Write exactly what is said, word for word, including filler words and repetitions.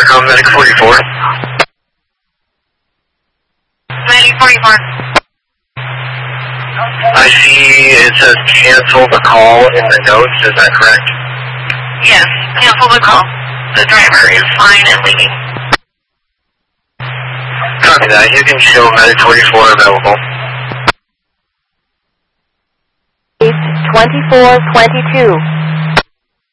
Intercom, Medic forty-four. Medic forty-four. I see it says cancel the call in the notes, is that correct? Yes, cancel the call. The driver is fine and leaving. Copy that. You can show Medic forty-four available. twenty-four twenty-two.